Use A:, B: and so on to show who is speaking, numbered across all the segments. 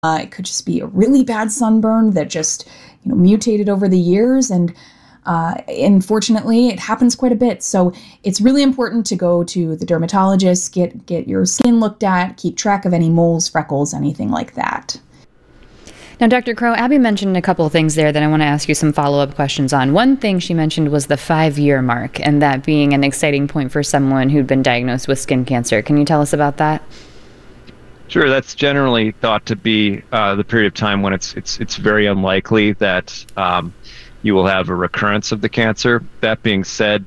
A: It could just be a really bad sunburn that just, mutated over the years. And unfortunately, it happens quite a bit. So it's really important to go to the dermatologist, get your skin looked at, keep track of any moles, freckles, anything like that.
B: Now, Dr. Crow, Abby mentioned a couple of things there that I want to ask you some follow-up questions on. One thing she mentioned was the 5-year mark, and that being an exciting point for someone who'd been diagnosed with skin cancer. Can you tell us about that?
C: Sure, that's generally thought to be the period of time when it's very unlikely that you will have a recurrence of the cancer. That being said,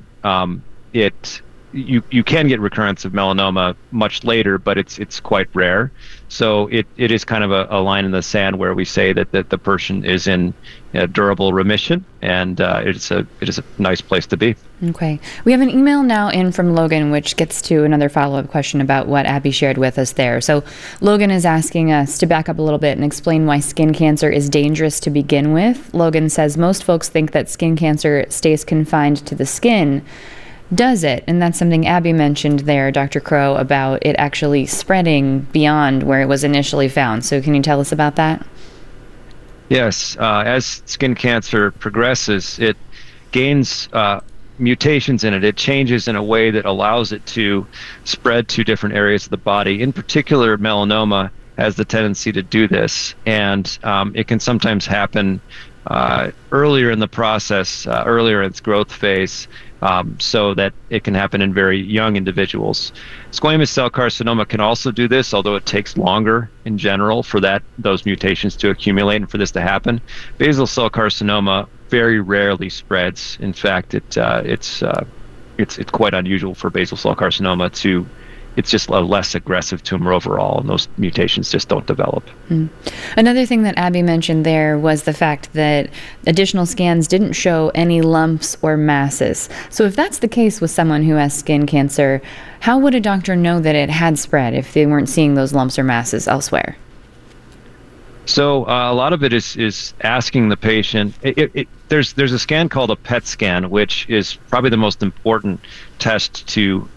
C: you can get recurrence of melanoma much later, but it's quite rare. So it is kind of a line in the sand where we say that the person is in durable remission, and it is a nice place to be.
B: Okay. We have an email now in from Logan, which gets to another follow-up question about what Abby shared with us there. So Logan is asking us to back up a little bit and explain why skin cancer is dangerous to begin with. Logan says most folks think that skin cancer stays confined to the skin. Does it? And that's something Abby mentioned there, Dr. Crow, about it actually spreading beyond where it was initially found. So can you tell us about that?
C: Yes. As skin cancer progresses, it gains mutations in it. It changes in a way that allows it to spread to different areas of the body. In particular, melanoma has the tendency to do this, and it can sometimes happen earlier in the process, earlier in its growth phase, so that it can happen in very young individuals. Squamous cell carcinoma can also do this, although it takes longer in general for those mutations to accumulate and for this to happen. Basal cell carcinoma very rarely spreads. In fact, it's quite unusual for basal cell carcinoma to. It's just a less aggressive tumor overall, and those mutations just don't develop.
B: Another thing that Abby mentioned there was the fact that additional scans didn't show any lumps or masses. So if that's the case with someone who has skin cancer, how would a doctor know that it had spread if they weren't seeing those lumps or masses elsewhere?
C: So a lot of it is asking the patient. There's a scan called a PET scan, which is probably the most important test to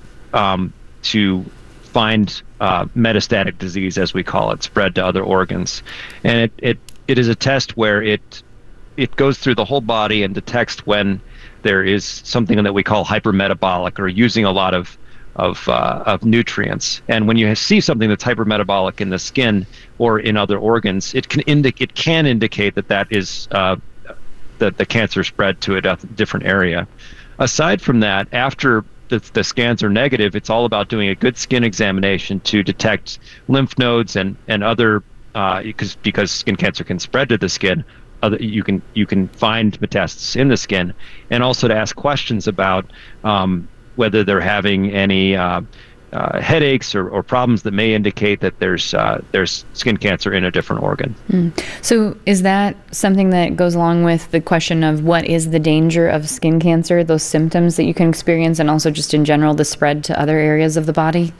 C: find metastatic disease, as we call it, spread to other organs. And it is a test where it goes through the whole body and detects when there is something that we call hypermetabolic, or using a lot of nutrients. And when you see something that's hypermetabolic in the skin or in other organs, it can indicate that is the cancer spread to a different area. Aside from that, after the scans are negative, it's all about doing a good skin examination to detect lymph nodes and other, because skin cancer can spread to the skin. You can find metastasis in the skin, and also to ask questions about whether they're having any headaches or problems that may indicate that there's skin cancer in a different organ.
B: So is that something that goes along with the question of what is the danger of skin cancer, those symptoms that you can experience, and also just in general the spread to other areas of the body?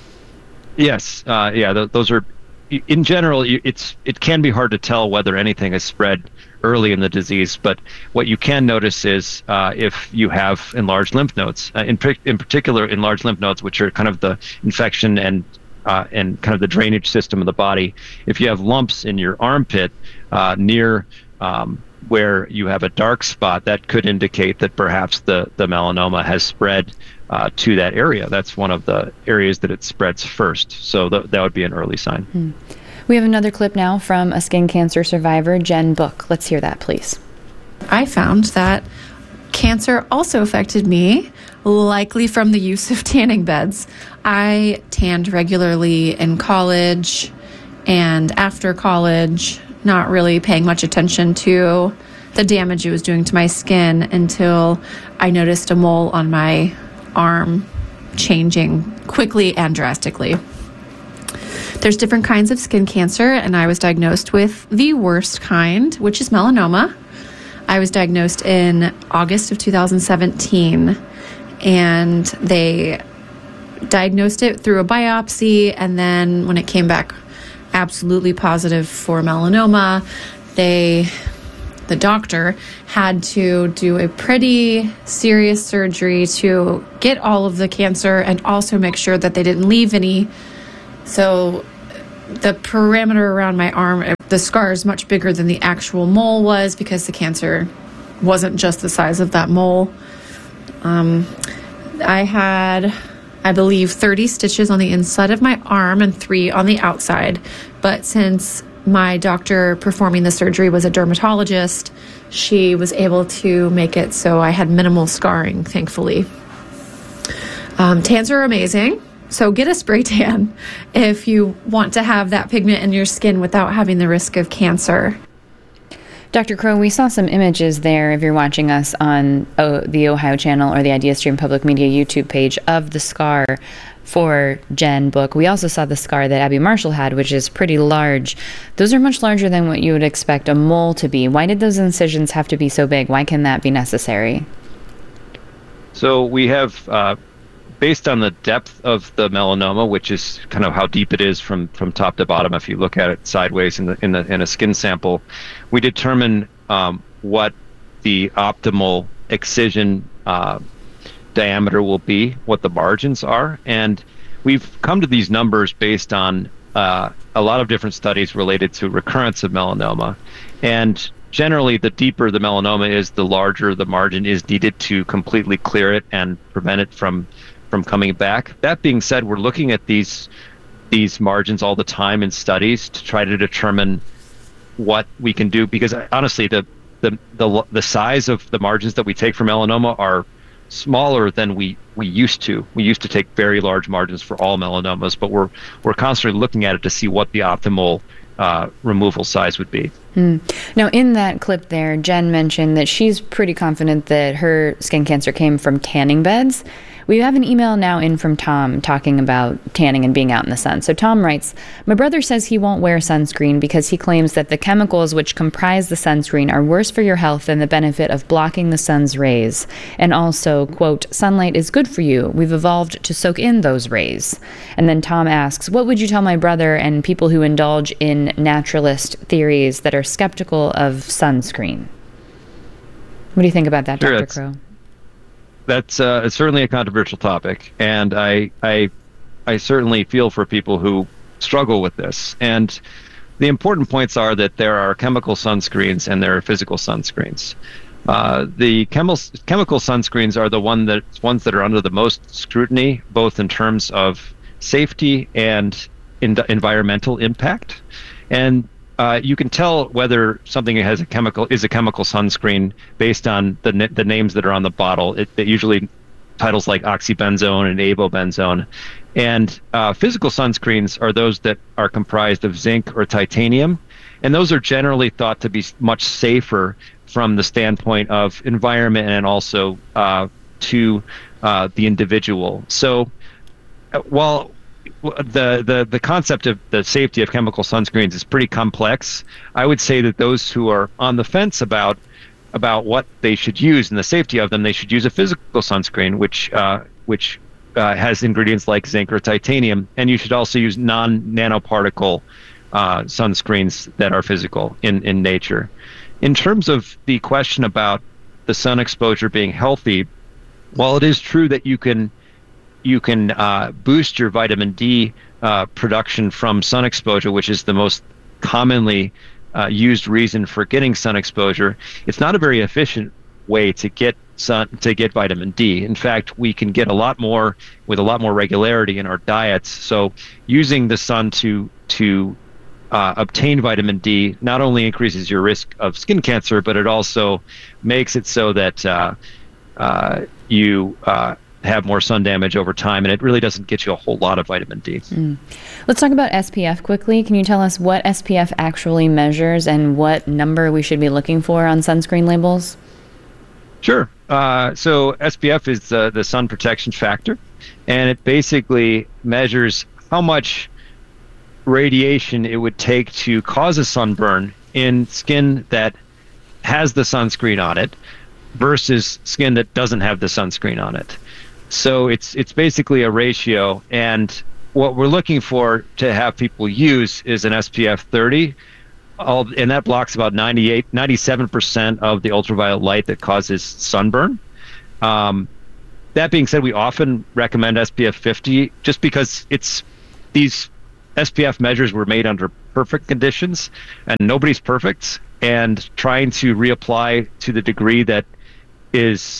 C: Yes. Those are, in general, it can be hard to tell whether anything has spread early in the disease, but what you can notice is if you have enlarged lymph nodes, in particular enlarged lymph nodes, which are kind of the infection and kind of the drainage system of the body. If you have lumps in your armpit near where you have a dark spot, that could indicate that perhaps the melanoma has spread to that area. That's one of the areas that it spreads first. So that would be an early sign.
B: We have another clip now from a skin cancer survivor, Jen Book. Let's hear that, please.
D: I found that cancer also affected me, likely from the use of tanning beds. I tanned regularly in college and after college, not really paying much attention to the damage it was doing to my skin until I noticed a mole on my arm changing quickly and drastically. There's different kinds of skin cancer, and I was diagnosed with the worst kind, which is melanoma. I was diagnosed in August of 2017, and they diagnosed it through a biopsy, and then when it came back absolutely positive for melanoma, the doctor had to do a pretty serious surgery to get all of the cancer and also make sure that they didn't leave any. So the perimeter around my arm, the scar is much bigger than the actual mole was because the cancer wasn't just the size of that mole. I had, I believe, 30 stitches on the inside of my arm and 3 on the outside. But since my doctor performing the surgery was a dermatologist, she was able to make it so I had minimal scarring, thankfully. Tans are amazing. So get a spray tan if you want to have that pigment in your skin without having the risk of cancer.
B: Dr. Crow, we saw some images there, if you're watching us on the Ohio channel or the IdeaStream Public Media YouTube page, of the scar for Jen Book. We also saw the scar that Abby Marshall had, which is pretty large. Those are much larger than what you would expect a mole to be. Why did those incisions have to be so big? Why can that be necessary?
C: So we have, based on the depth of the melanoma, which is kind of how deep it is from top to bottom, if you look at it sideways in a skin sample, we determine what the optimal excision diameter will be, what the margins are, and we've come to these numbers based on a lot of different studies related to recurrence of melanoma. And generally, the deeper the melanoma is, the larger the margin is needed to completely clear it and prevent it from coming back. That being said, we're looking at these margins all the time in studies to try to determine what we can do, because honestly, the size of the margins that we take for melanoma are smaller than we used to. We used to take very large margins for all melanomas, but we're constantly looking at it to see what the optimal removal size would be.
B: Now, in that clip there, Jen mentioned that she's pretty confident that her skin cancer came from tanning beds. We have an email now in from Tom talking about tanning and being out in the sun. So Tom writes, my brother says he won't wear sunscreen because he claims that the chemicals which comprise the sunscreen are worse for your health than the benefit of blocking the sun's rays. And also, quote, sunlight is good for you. We've evolved to soak in those rays. And then Tom asks, what would you tell my brother and people who indulge in naturalist theories that are skeptical of sunscreen? What do you think about that,
C: Sure,
B: Dr. Crow?
C: That's certainly a controversial topic, and I certainly feel for people who struggle with this. And the important points are that there are chemical sunscreens and there are physical sunscreens. The chemical sunscreens are the ones that are under the most scrutiny, both in terms of safety and environmental impact. And you can tell whether something is a chemical sunscreen based on the names that are on the bottle. It usually titles like oxybenzone and avobenzone. And physical sunscreens are those that are comprised of zinc or titanium, and those are generally thought to be much safer from the standpoint of environment and also to the individual. So while the concept of the safety of chemical sunscreens is pretty complex, I would say that those who are on the fence about what they should use and the safety of them, they should use a physical sunscreen, which has ingredients like zinc or titanium, and you should also use non-nanoparticle sunscreens that are physical in nature. In terms of the question about the sun exposure being healthy, while it is true that you can boost your vitamin D production from sun exposure, which is the most commonly used reason for getting sun exposure, it's not a very efficient way to get vitamin D. In fact, we can get a lot more with a lot more regularity in our diets. So using the sun to obtain vitamin D not only increases your risk of skin cancer, but it also makes it so that you have more sun damage over time, and it really doesn't get you a whole lot of vitamin D.
B: Let's talk about SPF quickly. Can you tell us what SPF actually measures and what number we should be looking for on sunscreen labels?
C: Sure. So SPF is the sun protection factor, and it basically measures how much radiation it would take to cause a sunburn in skin that has the sunscreen on it versus skin that doesn't have the sunscreen on it. So it's basically a ratio, and what we're looking for to have people use is an SPF 30, and that blocks about 97% of the ultraviolet light that causes sunburn. That being said, we often recommend SPF 50 just because these SPF measures were made under perfect conditions, and nobody's perfect. And trying to reapply to the degree that is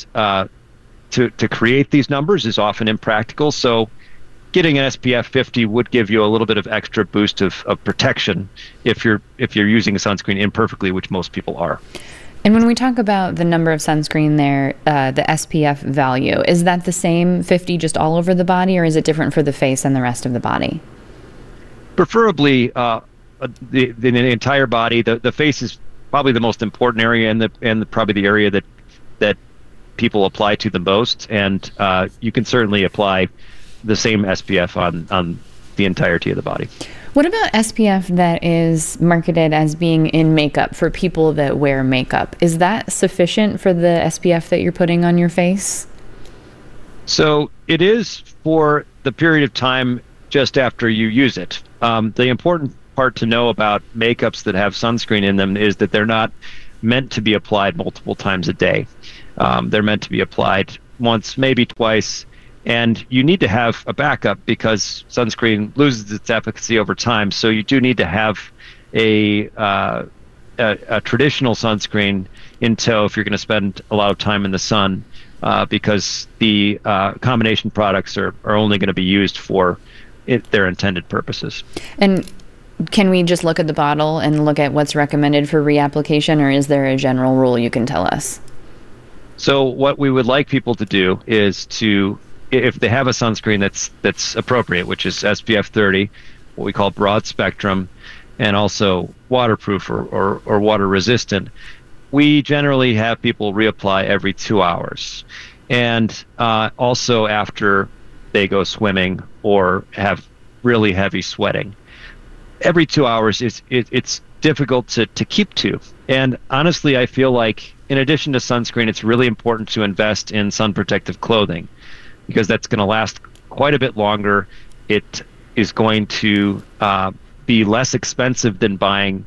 C: to create these numbers is often impractical. So getting an SPF 50 would give you a little bit of extra boost of protection if you're using a sunscreen imperfectly, which most people are.
B: And when we talk about the number of sunscreen there, the SPF value, is that the same 50 just all over the body, or is it different for the face and the rest of the body?
C: Preferably the entire body. The face is probably the most important area, and probably the area that people apply to the most. And you can certainly apply the same SPF on the entirety of the body.
B: What about SPF that is marketed as being in makeup for people that wear makeup? Is that sufficient for the SPF that you're putting on your face?
C: So it is for the period of time just after you use it. The important part to know about makeups that have sunscreen in them is that they're not meant to be applied multiple times a day. They're meant to be applied once, maybe twice. And you need to have a backup because sunscreen loses its efficacy over time. So you do need to have a traditional sunscreen in tow if you're going to spend a lot of time in the sun, because the combination products are only going to be used for their intended purposes.
B: And can we just look at the bottle and look at what's recommended for reapplication, or is there a general rule you can tell us?
C: So what we would like people to do is to, if they have a sunscreen that's appropriate, which is SPF 30, what we call broad spectrum, and also waterproof or water resistant, we generally have people reapply every 2 hours. And also after they go swimming or have really heavy sweating. Every 2 hours, it's difficult to keep to. And honestly, I feel like in addition to sunscreen, it's really important to invest in sun protective clothing, because that's going to last quite a bit longer. It is going to be less expensive than buying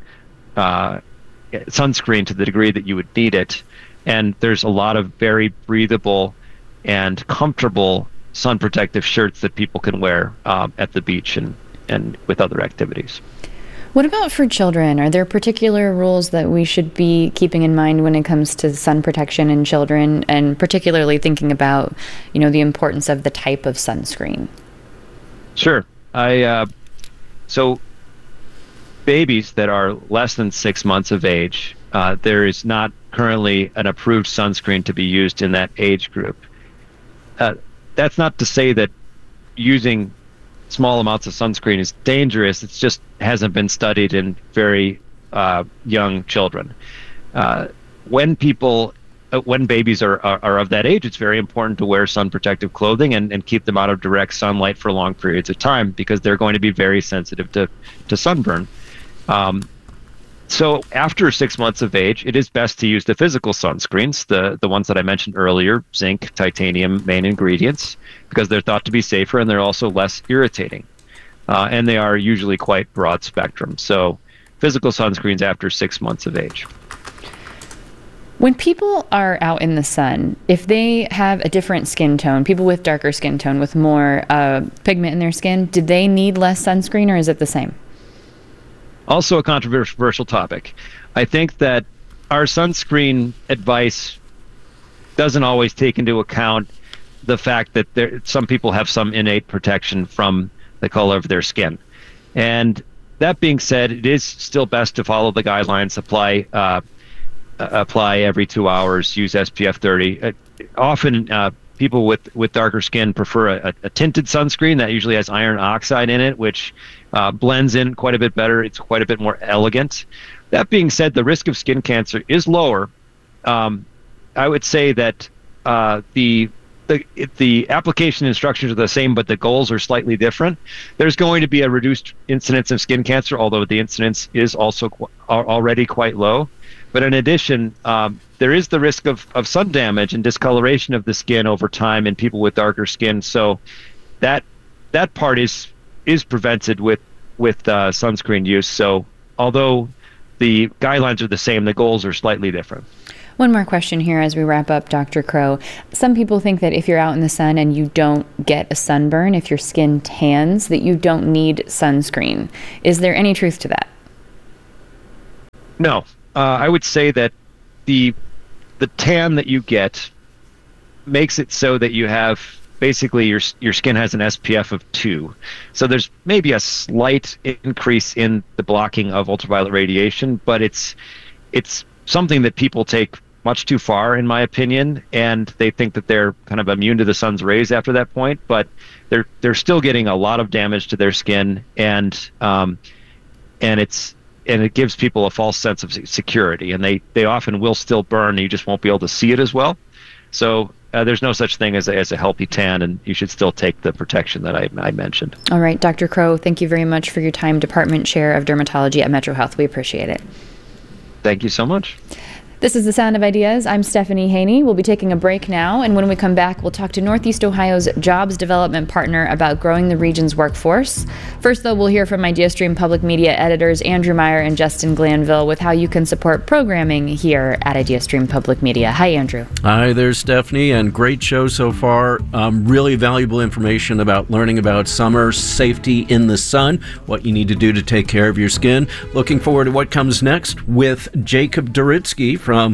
C: sunscreen to the degree that you would need it. And there's a lot of very breathable and comfortable sun protective shirts that people can wear at the beach and with other activities.
B: What about for children? Are there particular rules that we should be keeping in mind when it comes to sun protection in children, and particularly thinking about, the importance of the type of sunscreen?
C: Sure. So babies that are less than 6 months of age, there is not currently an approved sunscreen to be used in that age group. That's not to say that using small amounts of sunscreen is dangerous. It just hasn't been studied in very young children. When babies are of that age, it's very important to wear sun protective clothing and keep them out of direct sunlight for long periods of time, because they're going to be very sensitive to sunburn. So after 6 months of age, it is best to use the physical sunscreens, the ones that I mentioned earlier, zinc, titanium, main ingredients, because they're thought to be safer and they're also less irritating. And they are usually quite broad spectrum. So physical sunscreens after 6 months of age.
B: When people are out in the sun, if they have a different skin tone, people with darker skin tone with more pigment in their skin, do they need less sunscreen, or is it the same?
C: Also a controversial topic. I think that our sunscreen advice doesn't always take into account the fact that some people have some innate protection from the color of their skin. And that being said, it is still best to follow the guidelines, apply every 2 hours, use SPF 30. Often people with darker skin prefer a tinted sunscreen that usually has iron oxide in it, which blends in quite a bit better. It's quite a bit more elegant. That being said, the risk of skin cancer is lower. I would say that the application instructions are the same, but the goals are slightly different. There's going to be a reduced incidence of skin cancer, although the incidence is also already quite low. But in addition, there is the risk of sun damage and discoloration of the skin over time in people with darker skin. So that part is prevented with sunscreen use. So although the guidelines are the same, the goals are slightly different.
B: One more question here as we wrap up, Dr. Crow. Some people think that if you're out in the sun and you don't get a sunburn, if your skin tans, that you don't need sunscreen. Is there any truth to that?
C: No. I would say that the tan that you get makes it so that you have basically your skin has an SPF of 2. So there's maybe a slight increase in the blocking of ultraviolet radiation, but it's something that people take much too far, in my opinion, and they think that they're kind of immune to the sun's rays after that point, but they're still getting a lot of damage to their skin, and it gives people a false sense of security, and they often will still burn. You just won't be able to see it as well. So there's no such thing as a healthy tan, and you should still take the protection that I mentioned. All
B: right, Dr. Crow, thank you very much for your time, Department Chair of Dermatology at Metro Health. We appreciate it.
C: Thank you so much.
B: This is The Sound of Ideas. I'm Stephanie Haney. We'll be taking a break now, and when we come back, we'll talk to Northeast Ohio's Jobs Development Partner about growing the region's workforce. First, though, we'll hear from IdeaStream Public Media editors Andrew Meyer and Justin Glanville with how you can support programming here at IdeaStream Public Media. Hi, Andrew.
E: Hi there, Stephanie, and great show so far. Really valuable information about learning about summer safety in the sun, what you need to do to take care of your skin. Looking forward to what comes next with Jacob Doritsky from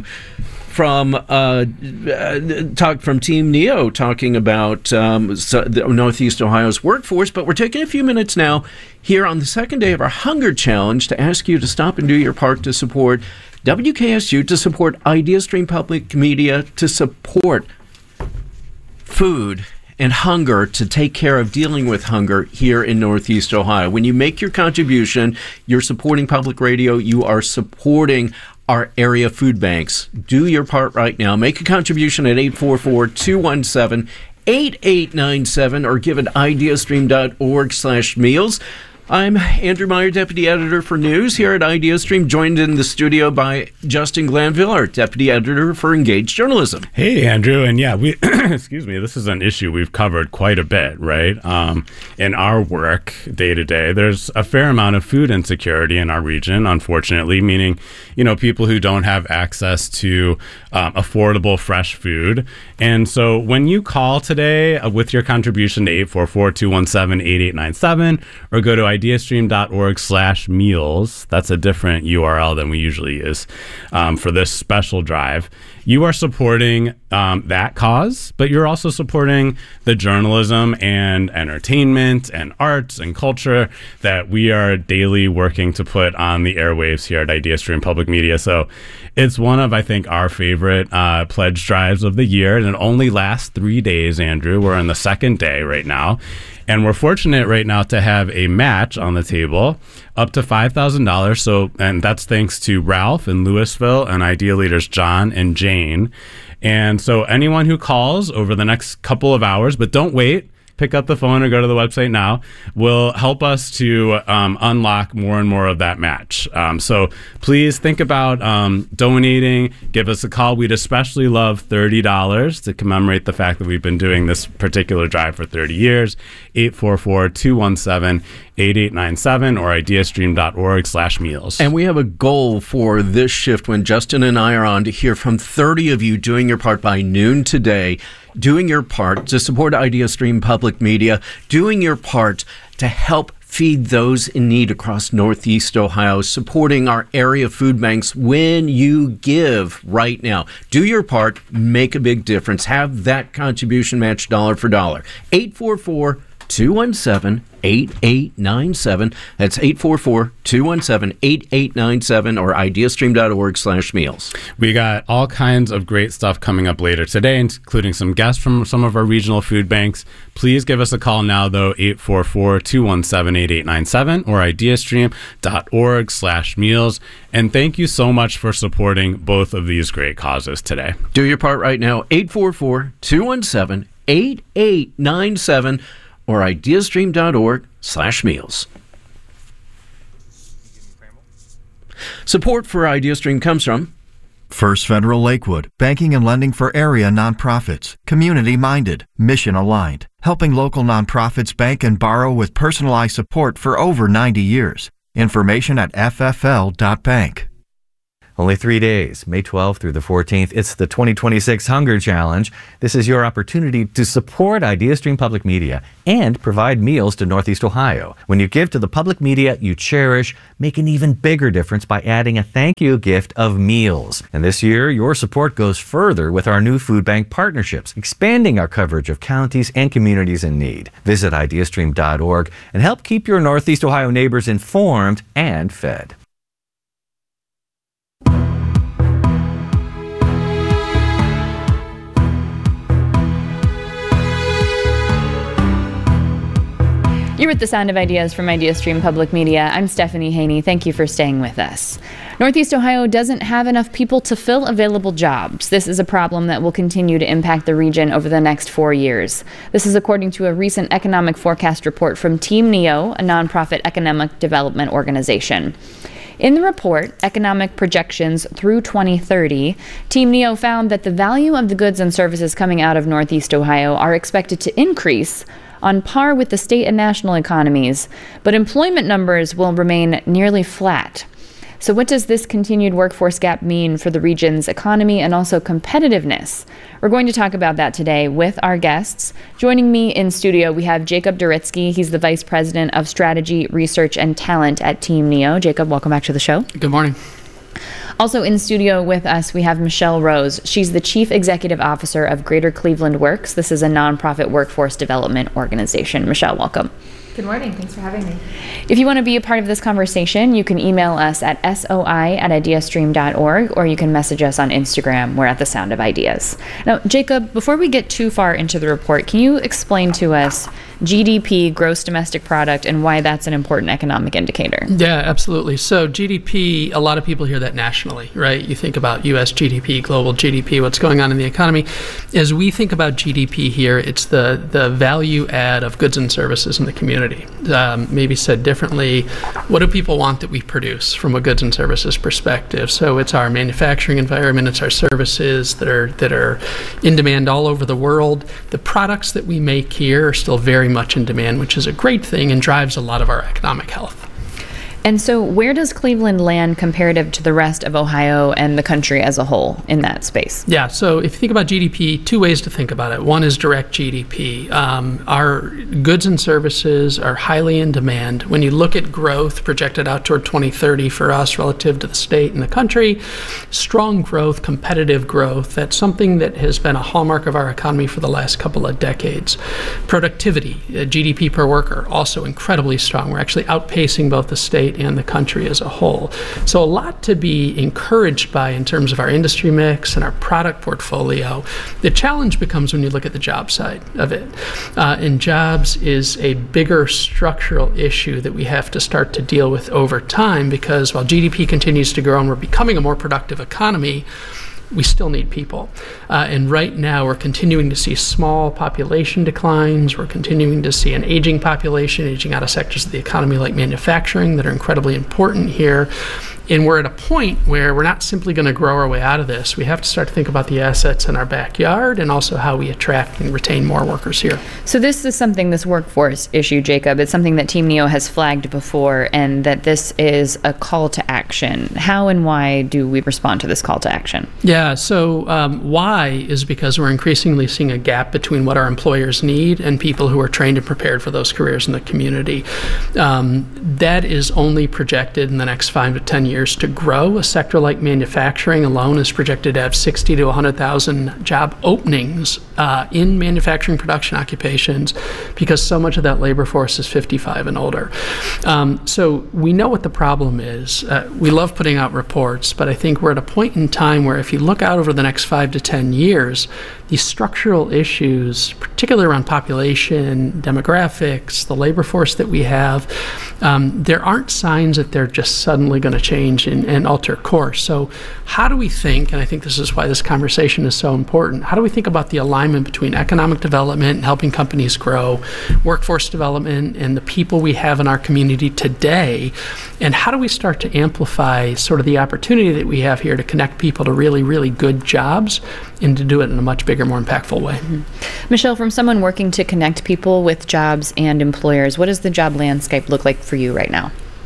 E: Team NEO, talking about Northeast Ohio's workforce. But we're taking a few minutes now here on the second day of our Hunger Challenge to ask you to stop and do your part to support WKSU, to support IdeaStream Public Media, to support food and hunger, to take care of dealing with hunger here in Northeast Ohio. When you make your contribution, you're supporting public radio, you are supporting our area food banks. Do your part right now. Make a contribution at 844-217-8897 or give at ideastream.org/meals. I'm Andrew Meyer, Deputy Editor for News here at IdeaStream, joined in the studio by Justin Glanville, our Deputy Editor for Engaged Journalism.
F: Hey, Andrew. And yeah, we excuse me, this is an issue we've covered quite a bit, right? In our work day to day, there's a fair amount of food insecurity in our region, unfortunately, meaning, people who don't have access to affordable fresh food. And so when you call today with your contribution to 844-217-8897 or go to ideastream.org/meals, that's a different URL than we usually use for this special drive, you are supporting that cause, but you're also supporting the journalism and entertainment and arts and culture that we are daily working to put on the airwaves here at IdeaStream Public Media. So it's one of, I think, our favorite pledge drives of the year, and it only lasts 3 days, Andrew. We're on the second day right now. And we're fortunate right now to have a match on the table up to $5,000. So, and that's thanks to Ralph in Louisville and Idea leaders John and Jane. And so anyone who calls over the next couple of hours, but don't wait, pick up the phone or go to the website now, will help us to unlock more and more of that match. So please think about donating. Give us a call. We'd especially love $30 to commemorate the fact that we've been doing this particular drive for 30 years. 844-217-8897 or ideastream.org/meals.
E: And we have a goal for this shift when Justin and I are on to hear from 30 of you doing your part by noon today, doing your part to support IdeaStream Public Media, doing your part to help feed those in need across Northeast Ohio, supporting our area food banks. When you give right now, do your part, make a big difference. Have that contribution match dollar for dollar. 844-217-8897. That's 844-217-8897 or ideastream.org/meals.
F: We got all kinds of great stuff coming up later today, including some guests from some of our regional food banks. Please give us a call now, though, 844-217-8897 or ideastream.org/meals. And thank you so much for supporting both of these great causes today.
E: Do your part right now, 844-217-8897 or ideastream.org/meals. Support for IdeaStream comes from
G: First Federal Lakewood, banking and lending for area nonprofits, community-minded, mission-aligned, helping local nonprofits bank and borrow with personalized support for over 90 years. Information at ffl.bank.
H: Only 3 days, May 12th through the 14th. It's the 2026 Hunger Challenge. This is your opportunity to support IdeaStream Public Media and provide meals to Northeast Ohio. When you give to the public media you cherish, make an even bigger difference by adding a thank you gift of meals. And this year, your support goes further with our new food bank partnerships, expanding our coverage of counties and communities in need. Visit ideastream.org and help keep your Northeast Ohio neighbors informed and fed.
B: You're with the Sound of Ideas from IdeaStream Public Media. I'm Stephanie Haney. Thank you for staying with us. Northeast Ohio doesn't have enough people to fill available jobs. This is a problem that will continue to impact the region over the next 4 years. This is according to a recent economic forecast report from Team NEO, a nonprofit economic development organization. In the report, Economic Projections Through 2030, Team NEO found that the value of the goods and services coming out of Northeast Ohio are expected to increase on par with the state and national economies, but employment numbers will remain nearly flat. So what does this continued workforce gap mean for the region's economy and also competitiveness? We're going to talk about that today with our guests. Joining me in studio, we have Jacob Duritsky. He's the Vice President of Strategy, Research, and Talent at Team NEO. Jacob, welcome back to the show.
I: Good morning.
B: Also in studio with us, we have Michelle Rose. She's the Chief Executive Officer of Greater Cleveland Works. This is a nonprofit workforce development organization. Michelle, welcome.
J: Good morning. Thanks for having me.
B: If you want to be a part of this conversation, you can email us at soi@ideastream.org, or you can message us on Instagram. We're at The Sound of Ideas. Now, Jacob, before we get too far into the report, can you explain to us GDP, gross domestic product, and why that's an important economic indicator?
I: Yeah, absolutely. So GDP, a lot of people hear that nationally, right? You think about U.S. GDP, global GDP, what's going on in the economy. As we think about GDP here, it's the value add of goods and services in the community. Maybe said differently, what do people want that we produce from a goods and services perspective? So it's our manufacturing environment, it's our services that are in demand all over the world. The products that we make here are still very much in demand, which is a great thing and drives a lot of our economic health.
B: And so where does Cleveland land comparative to the rest of Ohio and the country as a whole in that space?
I: Yeah, so if you think about GDP, two ways to think about it. One is direct GDP. Our goods and services are highly in demand. When you look at growth projected out toward 2030 for us relative to the state and the country, strong growth, competitive growth, that's something that has been a hallmark of our economy for the last couple of decades. Productivity, GDP per worker, also incredibly strong. We're actually outpacing both the state and the country as a whole. So a lot to be encouraged by in terms of our industry mix and our product portfolio. The challenge becomes when you look at the job side of it. And jobs is a bigger structural issue that we have to start to deal with over time, because while GDP continues to grow and we're becoming a more productive economy, we still need people. And right now we're continuing to see small population declines. We're continuing to see an aging population, aging out of sectors of the economy like manufacturing that are incredibly important here. And we're at a point where we're not simply going to grow our way out of this. We have to start to think about the assets in our backyard and also how we attract and retain more workers here.
B: So this workforce issue, Jacob, it's something that Team NEO has flagged before, and that this is a call to action. How and why do we respond to this call to action?
I: Yeah, so why is because we're increasingly seeing a gap between what our employers need and people who are trained and prepared for those careers in the community. That is only projected in the next 5 to 10 years to grow. A sector like manufacturing alone is projected to have 60 to 100,000 job openings in manufacturing production occupations, because so much of that labor force is 55 and older. So we know what the problem is. We love putting out reports, but I think we're at a point in time where if you look out over the next 5 to 10 years, these structural issues, particularly around population, demographics, the labor force that we have, there aren't signs that they're just suddenly going to change and alter course. So how do we think, and I think this is why this conversation is so important, how do we think about the alignment between economic development and helping companies grow, workforce development and the people we have in our community today, and how do we start to amplify sort of the opportunity that we have here to connect people to really, really good jobs and to do it in a much bigger, more impactful way.
B: Mm-hmm. Michelle, from someone working to connect people with jobs and employers, what does the job landscape look like for you right now?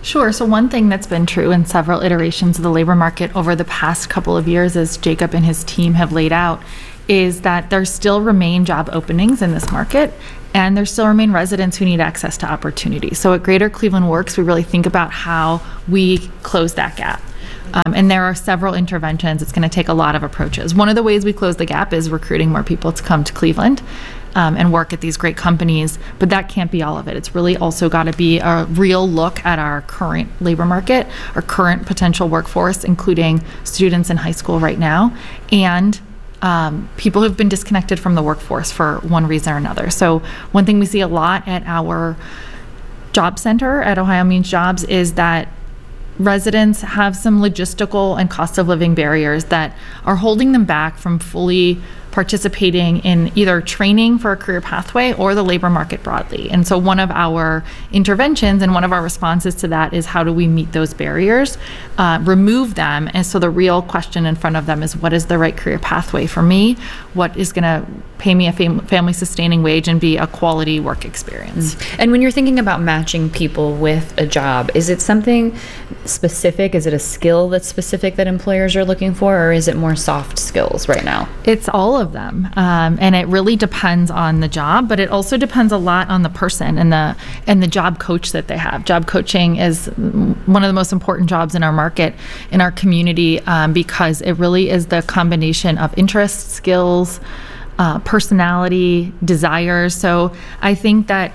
J: Sure. So one thing that's been true in several iterations of the labor market over the past couple of years, as Jacob and his team have laid out, is that there still remain job openings in this market, and there still remain residents who need access to opportunity. So at Greater Cleveland Works, we really think about how we close that gap. And there are several interventions. It's going to take a lot of approaches. One of the ways we close the gap is recruiting more people to come to Cleveland and work at these great companies, but that can't be all of it. It's really also got to be a real look at our current labor market, our current potential workforce, including students in high school right now, and people who've been disconnected from the workforce for one reason or another. So one thing we see a lot at our job center at Ohio Means Jobs is that residents have some logistical and cost of living barriers that are holding them back from fully participating in either training for a career pathway or the labor market broadly. And so one of our interventions and one of our responses to that is how do we meet those barriers, remove them, and so the real question in front of them is what is the right career pathway for me? What is going to pay me a family sustaining wage and be a quality work experience?
B: And when you're thinking about matching people with a job, is it something specific? Is it a skill that's specific that employers are looking for, or is it more soft skills right now?
J: It's all of them, and it really depends on the job, but it also depends a lot on the person and the job coach that they have. Job coaching is one of the most important jobs in our market, in our community, because it really is the combination of interests, skills, personality, desires. So I think that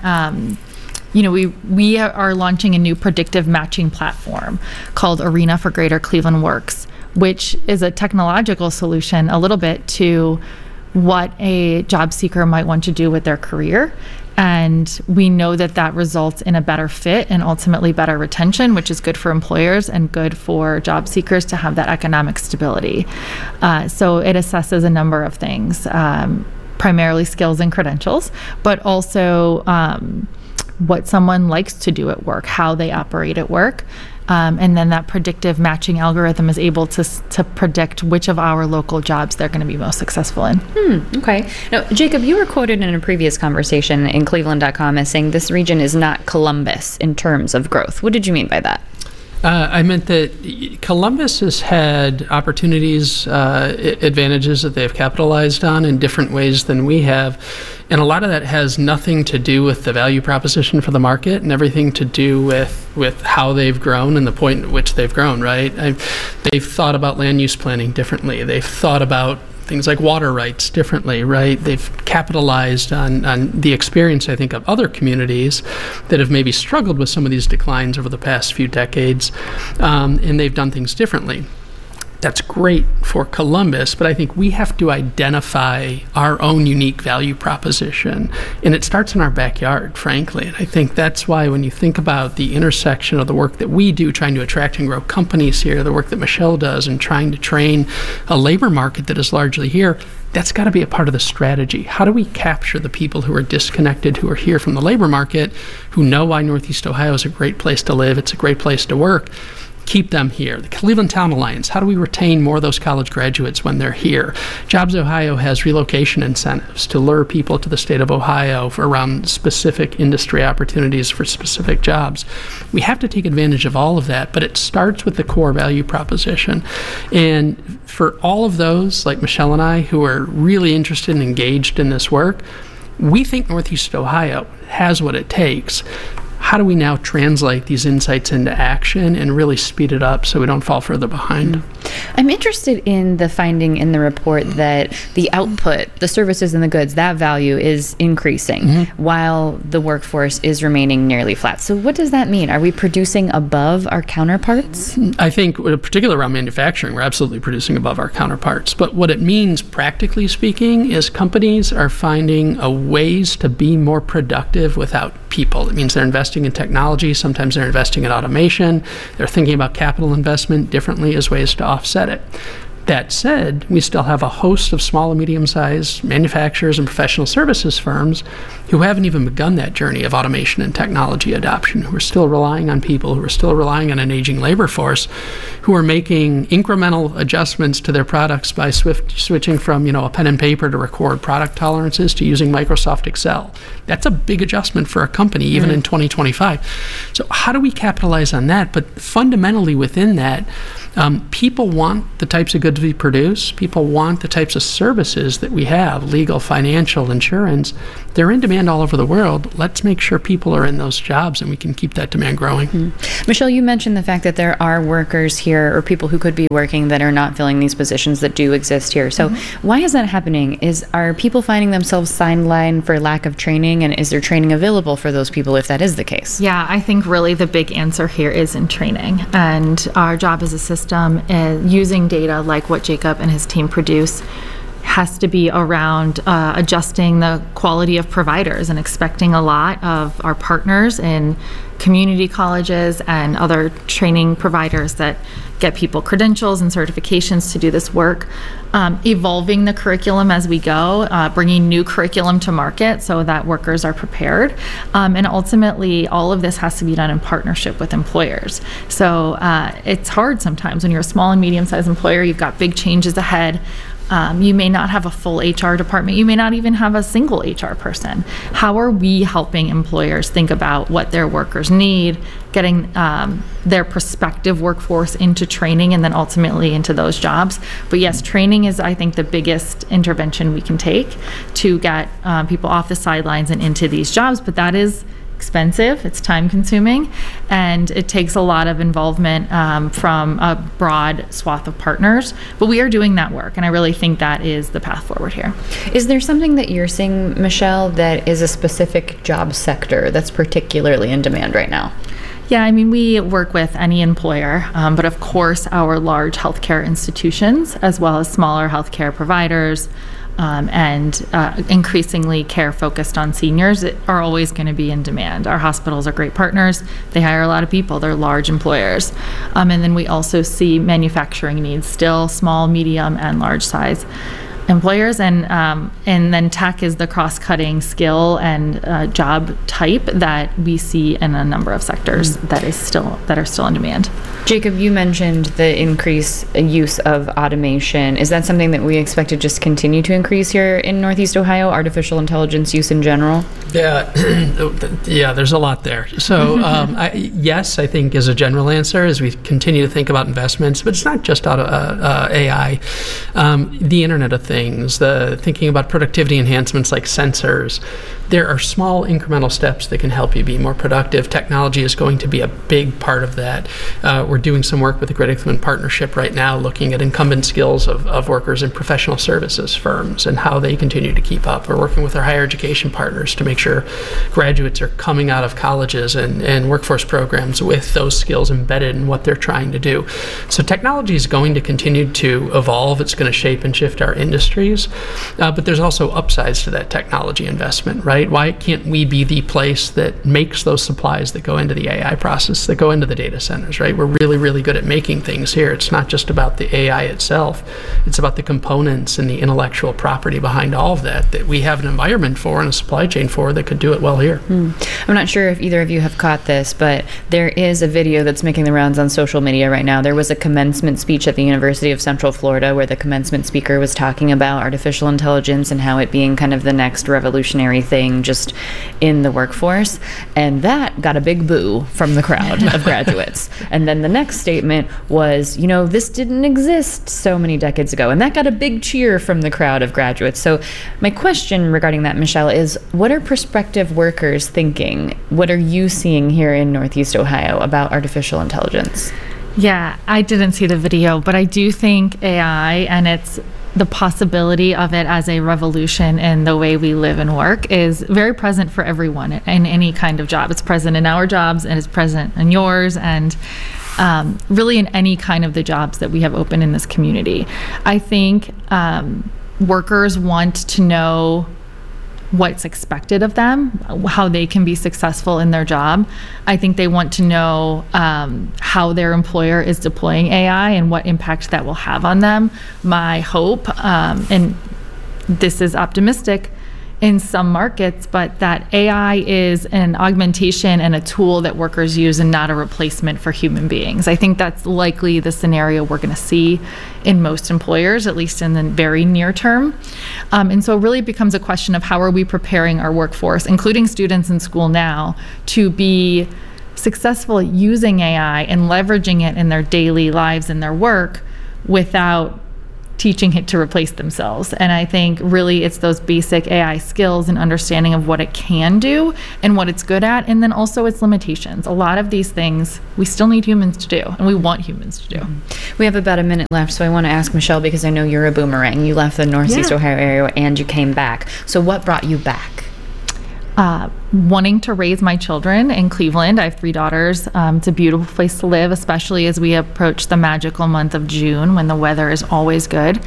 J: we are launching a new predictive matching platform called Arena for Greater Cleveland Works, which is a technological solution a little bit to what a job seeker might want to do with their career. And we know that that results in a better fit and ultimately better retention, which is good for employers and good for job seekers to have that economic stability. So it assesses a number of things, primarily skills and credentials, but also what someone likes to do at work, how they operate at work. And then that predictive matching algorithm is able to predict which of our local jobs they're going to be most successful in.
B: Okay. Now, Jacob, you were quoted in a previous conversation in Cleveland.com as saying this region is not Columbus in terms of growth. What did you mean by that?
I: I meant that Columbus has had opportunities, advantages that they've capitalized on in different ways than we have. And a lot of that has nothing to do with the value proposition for the market and everything to do with how they've grown and the point at which they've grown, right? They've thought about land use planning differently. They've thought about things like water rights differently, right? They've capitalized on the experience, I think, of other communities that have maybe struggled with some of these declines over the past few decades, and they've done things differently. That's great for Columbus, but I think we have to identify our own unique value proposition, and it starts in our backyard, frankly. And I think that's why when you think about the intersection of the work that we do trying to attract and grow companies here, the work that Michelle does and trying to train a labor market that is largely here, that's got to be a part of the strategy. How do we capture the people who are disconnected, who are here from the labor market, who know why Northeast Ohio is a great place to live, it's a great place to work, keep them here? The Cleveland Town Alliance, how do we retain more of those college graduates when they're here? Jobs Ohio has relocation incentives to lure people to the state of Ohio for around specific industry opportunities for specific jobs. We have to take advantage of all of that, but it starts with the core value proposition. And for all of those, like Michelle and I, who are really interested and engaged in this work, we think Northeast Ohio has what it takes. How do we now translate these insights into action and really speed it up so we don't fall further behind?
B: I'm interested in the finding in the report that the output, the services and the goods, that value is increasing while the workforce is remaining nearly flat. So what does that mean? Are we producing above our counterparts?
I: I think, particularly around manufacturing, we're absolutely producing above our counterparts. But what it means, practically speaking, is companies are finding ways to be more productive without people. It means they're investing in technology. Sometimes they're investing in automation. They're thinking about capital investment differently as ways to offset it. That said, we still have a host of small and medium-sized manufacturers and professional services firms who haven't even begun that journey of automation and technology adoption, who are still relying on people, who are still relying on an aging labor force, who are making incremental adjustments to their products by switching from, a pen and paper to record product tolerances to using Microsoft Excel. That's a big adjustment for a company, even in 2025. So how do we capitalize on that? But fundamentally within that, people want the types of goods we produce. People want the types of services that we have, legal, financial, insurance. They're in demand all over the world. Let's make sure people are in those jobs and we can keep that demand growing.
B: Michelle, you mentioned the fact that there are workers here or people who could be working that are not filling these positions that do exist here. So why is that happening? Are people finding themselves sidelined for lack of training, and is there training available for those people if that is the case?
J: Yeah, I think really the big answer here is in training. And our job as a system, using data like what Jacob and his team produce, has to be around adjusting the quality of providers and expecting a lot of our partners in community colleges and other training providers that get people credentials and certifications to do this work, evolving the curriculum as we go, bringing new curriculum to market so that workers are prepared. And ultimately, all of this has to be done in partnership with employers. So it's hard sometimes when you're a small and medium-sized employer, you've got big changes ahead. You may not have a full HR department. You may not even have a single HR person. How are we helping employers think about what their workers need, getting their prospective workforce into training and then ultimately into those jobs? But yes, training is, I think, the biggest intervention we can take to get people off the sidelines and into these jobs. But that is expensive, it's time consuming, and it takes a lot of involvement from a broad swath of partners. But we are doing that work, and I really think that is the path forward here.
B: Is there something that you're seeing, Michelle, that is a specific job sector that's particularly in demand right now?
J: Yeah, I mean, we work with any employer, but of course our large healthcare institutions, as well as smaller healthcare providers, and increasingly care focused on seniors are always going to be in demand. Our hospitals are great partners. They hire a lot of people. They're large employers. And then we also see manufacturing needs, still small, medium, and large size employers, and then tech is the cross-cutting skill and job type that we see in a number of sectors that are still in demand.
B: Jacob, you mentioned the increased use of automation. Is that something that we expect to just continue to increase here in Northeast Ohio, artificial intelligence use in general?
I: Yeah, there's a lot there. So yes, I think is a general answer as we continue to think about investments, but it's not just AI. The Internet of Things, thinking about productivity enhancements like sensors. There are small incremental steps that can help you be more productive. Technology is going to be a big part of that. We're doing some work with the Great England Partnership right now looking at incumbent skills of workers in professional services firms and how they continue to keep up. We're working with our higher education partners to make sure graduates are coming out of colleges and workforce programs with those skills embedded in what they're trying to do. So technology is going to continue to evolve. It's going to shape and shift our industries, but there's also upsides to that technology investment, right? Why can't we be the place that makes those supplies that go into the AI process, that go into the data centers, right? We're really, really good at making things here. It's not just about the AI itself. It's about the components and the intellectual property behind all of that we have an environment for and a supply chain for that could do it well here.
B: I'm not sure if either of you have caught this, but there is a video that's making the rounds on social media right now. There was a commencement speech at the University of Central Florida where the commencement speaker was talking about artificial intelligence and how it being kind of the next revolutionary thing just in the workforce, and that got a big boo from the crowd of graduates. And then the next statement was, this didn't exist so many decades ago, and that got a big cheer from the crowd of graduates. So my question regarding that, Michelle, is what are prospective workers thinking? What are you seeing here in Northeast Ohio about artificial intelligence?
J: Yeah, I didn't see the video, but I do think AI and its the possibility of it as a revolution in the way we live and work is very present for everyone in any kind of job. It's present in our jobs and it's present in yours and really in any kind of the jobs that we have open in this community. I think workers want to know what's expected of them, how they can be successful in their job. I think they want to know how their employer is deploying AI and what impact that will have on them. My hope, and this is optimistic in some markets, but that AI is an augmentation and a tool that workers use and not a replacement for human beings. I think that's likely the scenario we're going to see in most employers, at least in the very near term. And so it really becomes a question of how are we preparing our workforce, including students in school now, to be successful at using AI and leveraging it in their daily lives and their work without teaching it to replace themselves. And I think really it's those basic AI skills and understanding of what it can do and what it's good at, and then also its limitations. A lot of these things we still need humans to do, and we want humans to do.
B: We have about a minute left, so I want to ask Michelle, because I know you're a boomerang. You left the Northeast Ohio area and you came back. So what brought you back?
J: Wanting to raise my children in Cleveland. I have 3 daughters. It's a beautiful place to live, especially as we approach the magical month of June when the weather is always good.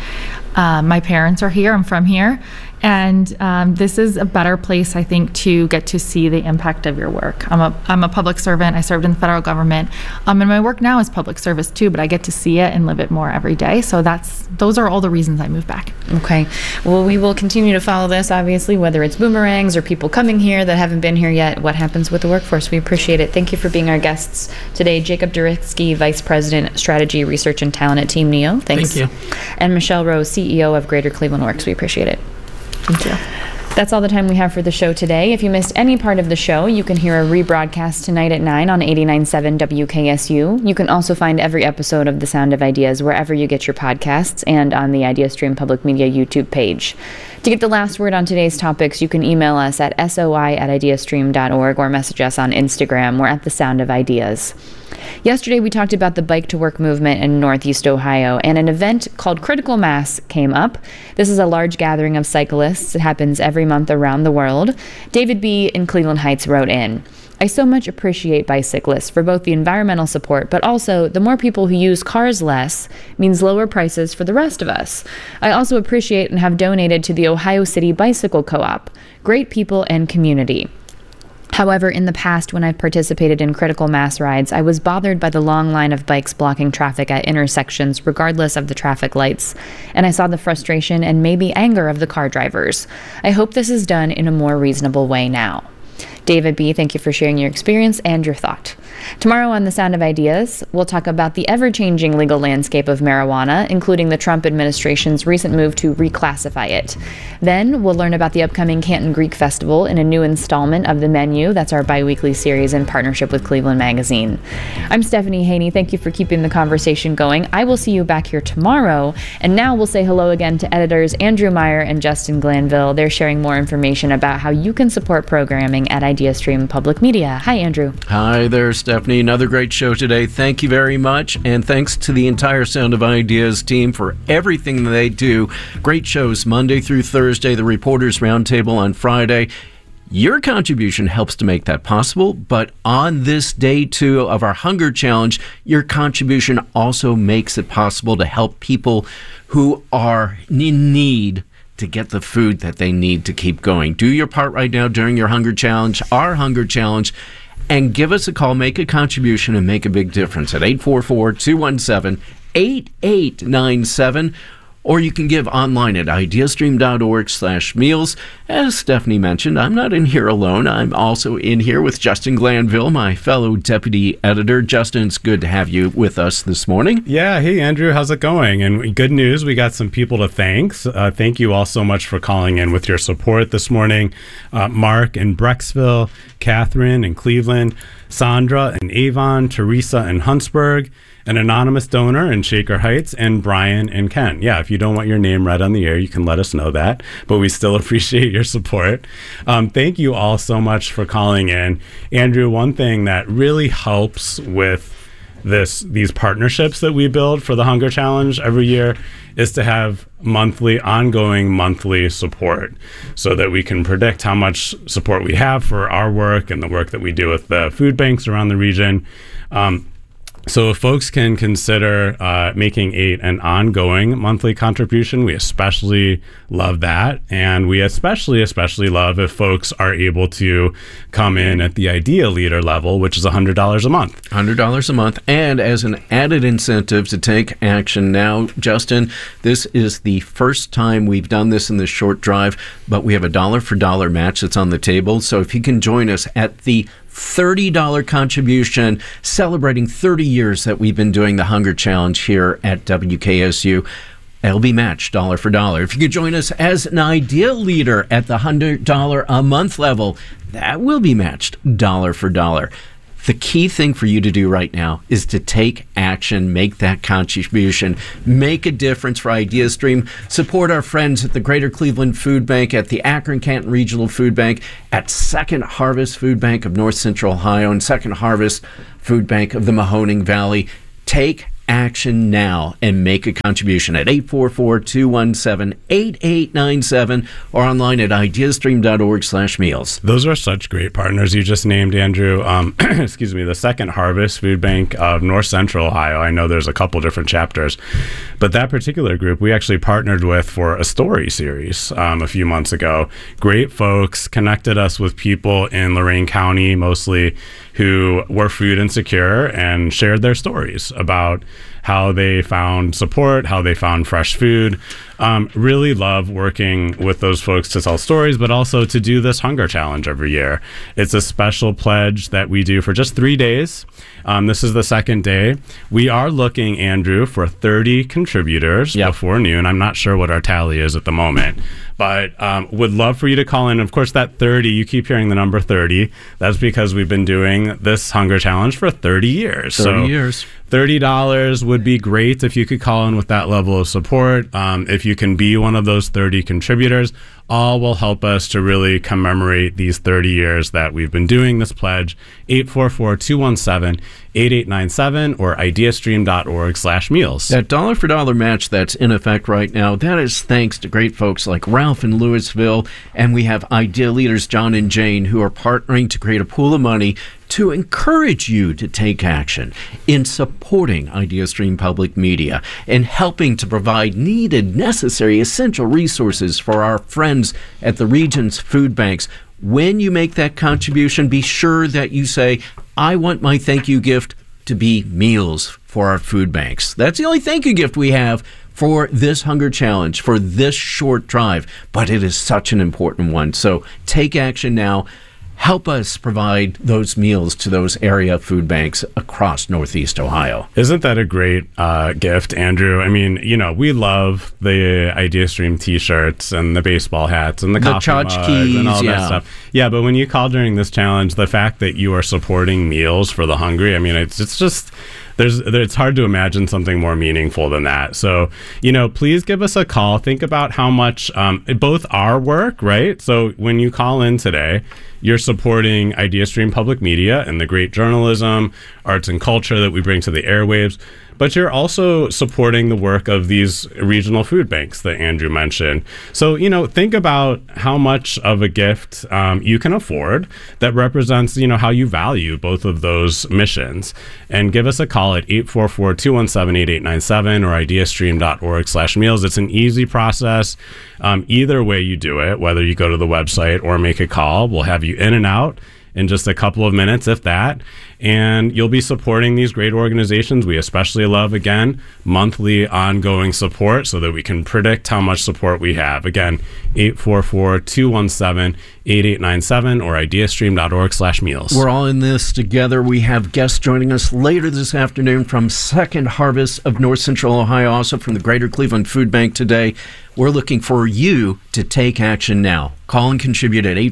J: My parents are here. I'm from here. And this is a better place, I think, to get to see the impact of your work. I'm a public servant. I served in the federal government. And my work now is public service too, but I get to see it and live it more every day. So those are all the reasons I moved back.
B: Okay. Well, we will continue to follow this, obviously, whether it's boomerangs or people coming here that haven't been here yet. What happens with the workforce? We appreciate it. Thank you for being our guests today. Jacob Duritsky, Vice President, Strategy, Research, and Talent at Team Neo. Thanks.
I: Thank you.
B: And Michelle Rose, CEO of Greater Cleveland Works. We appreciate it.
J: Thank you.
B: That's all the time we have for the show today. If you missed any part of the show, you can hear a rebroadcast tonight at 9 on 89.7 WKSU. You can also find every episode of The Sound of Ideas wherever you get your podcasts and on the IdeaStream Public Media YouTube page. To get the last word on today's topics, you can email us at soi@ideastream.org or message us on Instagram. We're at The Sound of Ideas. Yesterday, we talked about the Bike to Work movement in Northeast Ohio, and an event called Critical Mass came up. This is a large gathering of cyclists. It happens every month around the world. David B. in Cleveland Heights wrote in, "I so much appreciate bicyclists for both the environmental support, but also the more people who use cars less means lower prices for the rest of us. I also appreciate and have donated to the Ohio City Bicycle Co-op. Great people and community. However, in the past, when I've participated in critical mass rides, I was bothered by the long line of bikes blocking traffic at intersections, regardless of the traffic lights, and I saw the frustration and maybe anger of the car drivers. I hope this is done in a more reasonable way now." David B., thank you for sharing your experience and your thought. Tomorrow on The Sound of Ideas, we'll talk about the ever-changing legal landscape of marijuana, including the Trump administration's recent move to reclassify it. Then we'll learn about the upcoming Canton Greek Festival in a new installment of The Menu. That's our bi-weekly series in partnership with Cleveland Magazine. I'm Stephanie Haney. Thank you for keeping the conversation going. I will see you back here tomorrow. And now we'll say hello again to editors Andrew Meyer and Justin Glanville. They're sharing more information about how you can support programming at IdeaStream Public Media. Hi, Andrew.
E: Hi there, Stephanie. Another great show today. Thank you very much. And thanks to the entire Sound of Ideas team for everything that they do. Great shows Monday through Thursday, the Reporters Roundtable on Friday. Your contribution helps to make that possible, but on this day 2 of our Hunger Challenge, your contribution also makes it possible to help people who are in need to get the food that they need to keep going. Do your part right now during your Hunger Challenge, our Hunger Challenge, and give us a call, make a contribution, and make a big difference at 844-217-8897. Or you can give online at ideastream.org/meals. As Stephanie mentioned, I'm not in here alone. I'm also in here with Justin Glanville, my fellow deputy editor. Justin, it's good to have you with us this morning.
F: Yeah. Hey, Andrew. How's it going? And good news, we got some people to thank. Thank you all so much for calling in with your support this morning. Mark in Brecksville, Catherine in Cleveland, Sandra in Avon, Teresa in Huntsburg, an anonymous donor in Shaker Heights, and Brian in Kent. Yeah, if you don't want your name read on the air, you can let us know that, but we still appreciate your support. Thank you all so much for calling in. Andrew, one thing that really helps with these partnerships that we build for the Hunger Challenge every year is to have ongoing monthly support so that we can predict how much support we have for our work and the work that we do with the food banks around the region. So if folks can consider making an ongoing monthly contribution, we especially love that. And we especially love if folks are able to come in at the Idea Leader level, which is $100 a month.
E: $100 a month. And as an added incentive to take action now, Justin, this is the first time we've done this in this short drive, but we have a $1 match that's on the table. So if you can join us at the $30 contribution, celebrating 30 years that we've been doing the Hunger Challenge here at WKSU. It'll be matched dollar for dollar. If you could join us as an Idea Leader at the $100 a month level, that will be matched dollar for dollar. The key thing for you to do right now is to take action, make that contribution, make a difference for IdeaStream, support our friends at the Greater Cleveland Food Bank, at the Akron-Canton Regional Food Bank, at Second Harvest Food Bank of North Central Ohio, and Second Harvest Food Bank of the Mahoning Valley. Take action now and make a contribution at 844-217-8897 or online at ideastream.org/meals.
F: Those are such great partners you just named, Andrew. Excuse me, the Second Harvest Food Bank of North Central Ohio. I know there's a couple different chapters, but that particular group we actually partnered with for a story series a few months ago. Great folks, connected us with people in Lorain County mostly who were food insecure and shared their stories about how they found support, how they found fresh food. Really love working with those folks to tell stories, but also to do this Hunger Challenge every year. It's a special pledge that we do for just 3 days. This is the second day. We are looking, Andrew, for 30 contributors before noon. I'm not sure what our tally is at the moment, but would love for you to call in. Of course, that 30, you keep hearing the number 30. That's because we've been doing this Hunger Challenge for 30 years.
E: 30 years.
F: $30 would be great if you could call in with that level of support. If you can be one of those 30 contributors, all will help us to really commemorate these 30 years that we've been doing this pledge. 844-217-8897 or ideastream.org/meals.
E: That dollar for dollar match that's in effect right now, that is thanks to great folks like Ralph in Louisville, and we have Idea Leaders John and Jane who are partnering to create a pool of money to encourage you to take action in supporting IdeaStream Public Media and helping to provide needed, necessary, essential resources for our friends at the region's food banks. When you make that contribution, be sure that you say, I want my thank you gift to be meals for our food banks. That's the only thank you gift we have for this Hunger Challenge, for this short drive, but it is such an important one. So take action now. Help us provide those meals to those area food banks across Northeast Ohio.
F: Isn't that a great gift, Andrew? I mean, you know, we love the IdeaStream t-shirts and the baseball hats and the coffee mugs and all that stuff. Yeah, but when you call during this challenge, the fact that you are supporting meals for the hungry, I mean, it's just... it's hard to imagine something more meaningful than that. So, you know, please give us a call. Think about how much both our work, right? So when you call in today, you're supporting IdeaStream Public Media and the great journalism, arts and culture that we bring to the airwaves. But you're also supporting the work of these regional food banks that Andrew mentioned. So, you know, think about how much of a gift you can afford that represents, you know, how you value both of those missions. And give us a call at 844-217-8897 or ideastream.org/meals. It's an easy process. Either way you do it, whether you go to the website or make a call, we'll have you in and out in just a couple of minutes, if that. And you'll be supporting these great organizations. We especially love, again, monthly ongoing support so that we can predict how much support we have. Again, 844-217-8897 or ideastream.org/meals.
E: We're all in this together. We have guests joining us later this afternoon from Second Harvest of North Central Ohio, also from the Greater Cleveland Food Bank today. We're looking for you to take action now. Call and contribute at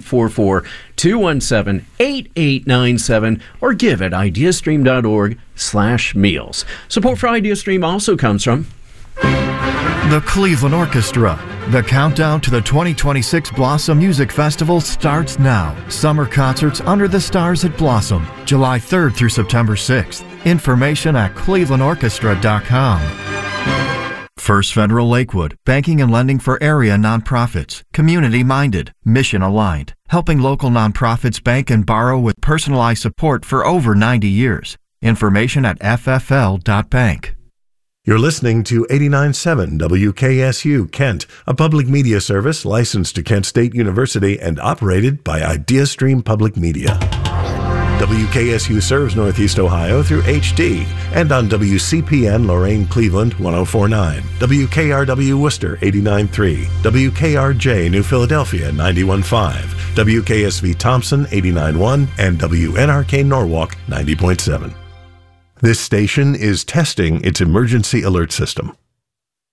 E: 844-217-8897 or give at ideastream.org/meals. Support for IdeaStream also comes from
G: the Cleveland Orchestra. The countdown to the 2026 Blossom Music Festival starts now. Summer concerts under the stars at Blossom, July 3rd through September 6th. Information at clevelandorchestra.com. First Federal Lakewood, banking and lending for area nonprofits, community-minded, mission-aligned, helping local nonprofits bank and borrow with personalized support for over 90 years. Information at ffl.bank.
K: You're listening to 89.7 WKSU Kent, a public media service licensed to Kent State University and operated by IdeaStream Public Media. WKSU serves Northeast Ohio through HD and on WCPN Lorain Cleveland 104.9, WKRW Worcester 89.3, WKRJ New Philadelphia 91.5, WKSV Thompson 89.1, and WNRK Norwalk 90.7. This station is testing its emergency alert system.